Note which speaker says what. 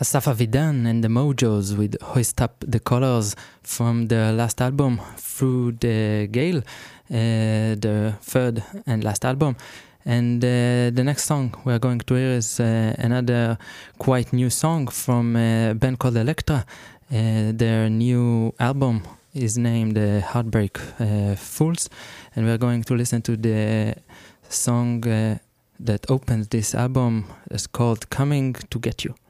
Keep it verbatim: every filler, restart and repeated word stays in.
Speaker 1: Asaf Avidan and the Mojos with Hoist Up the Colors from the last album, Through the Gale, uh, the third and last album. And uh, the next song we're going to hear is uh, another quite new song from a band called Elektra. Uh, their new album is named uh, Heartbreak uh, Fools, and we're going to listen to the song uh, that opens this album. It's called Coming to Get You.